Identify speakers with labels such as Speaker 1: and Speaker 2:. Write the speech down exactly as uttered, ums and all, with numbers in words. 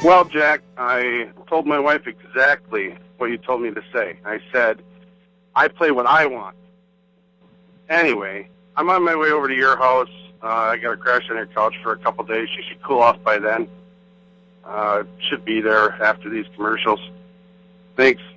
Speaker 1: Well, Jack, I told my wife exactly what you told me to say. I said, I play what I want. Anyway, I'm on my way over to your house. Uh, I got to crash on your couch for a couple days. You should cool off by then. Uh, should be there after these commercials. Thanks.